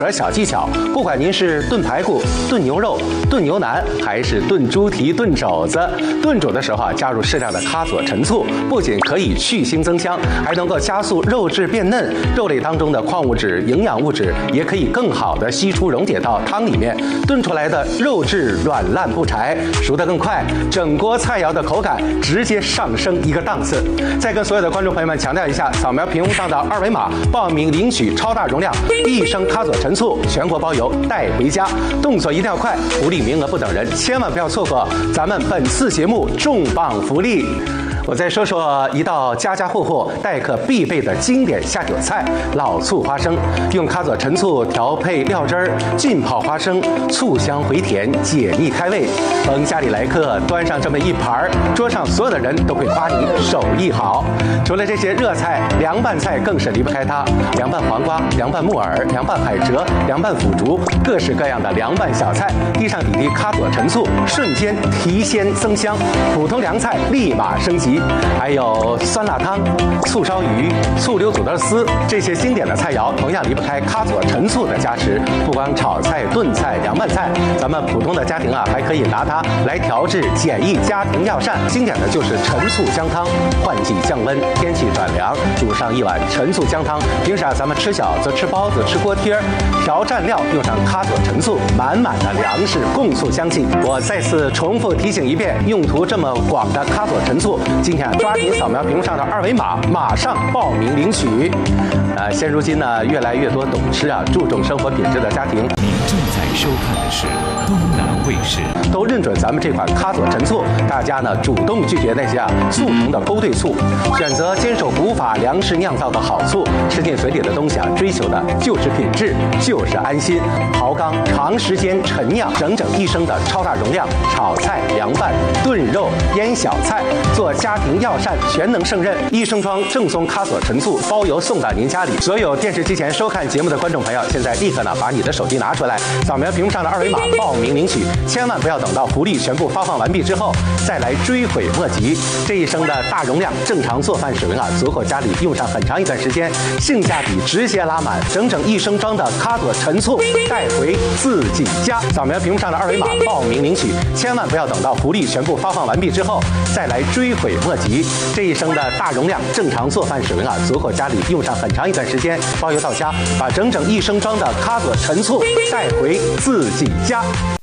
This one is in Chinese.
小技巧，不管您是炖排骨、炖牛肉、炖牛腩，还是炖猪蹄、炖肘子，炖煮的时候加入适量的咖佐陈醋，不仅可以去腥增香，还能够加速肉质变嫩，肉类当中的矿物质、营养物质也可以更好的析出溶解到汤里面，炖出来的肉质软烂不柴，熟得更快，整锅菜肴的口感直接上升一个档次。再跟所有的观众朋友们强调一下，扫描屏幕上的二维码，报名领取超大容量1升咖佐陈醋，全国包邮带回家，动作一定要快，福利名额不等人，千万不要错过咱们本次节目重磅福利。我再说说一道家家户户待客必备的经典下酒菜——老醋花生。用咖佐陈醋调配料汁儿，浸泡花生，醋香回甜，解腻开胃。逢家里来客，端上这么一盘，桌上所有的人都会夸你手艺好。除了这些热菜，凉拌菜更是离不开它。凉拌黄瓜、凉拌木耳、凉拌海蜇、凉拌腐竹，各式各样的凉拌小菜，滴上几滴咖佐陈醋，瞬间提鲜增香，普通凉菜立马升级。还有酸辣汤、醋烧鱼、醋溜土豆丝，这些经典的菜肴同样离不开咖佐陈醋的加持。不光炒菜、炖菜、凉拌菜，咱们普通的家庭还可以拿它来调制简易家庭药膳。经典的就是陈醋姜汤，换季降温，天气转凉，煮上一碗陈醋姜汤。平时咱们吃饺子、吃包子、吃锅贴，调蘸料用上咖佐陈醋，满满的粮食共醋香气。我再次重复提醒一遍，用途这么广的咖佐陈醋，今天抓紧扫描屏幕上的二维码，马上报名领取。现如今呢，越来越多懂吃注重生活品质的家庭， 您正在收看的是东南卫视， 都认准咱们这款咖佐陈醋，大家呢主动拒绝那些速成的勾兑醋，选择坚守古法粮食酿造的好醋，吃进嘴里的东西追求的就是品质，就是安心。豪缸长时间陈酿，整整1升的超大容量，炒菜、凉拌、炖肉、腌小菜，做家庭药膳全能胜任。1升装正宗咖佐陈醋，包邮送到您家里。所有电视机前收看节目的观众朋友，现在立刻把你的手机拿出来，扫描屏幕上的二维码报名领取，千万不要等到福利全部发放完毕之后再来追悔莫及。这1升的大容量，正常做饭水平足够家里用上很长一段时间，性价比直接拉满，整整1升装的咖佐陈醋带回自己家。扫描屏幕上的二维码报名领取，千万不要等到福利全部发放完毕之后再来追悔莫及。这1升的大容量，正常做饭水平足够家里用上很长一段时间，包邮到家，把整整1升装的咖佐陈醋带回自己家。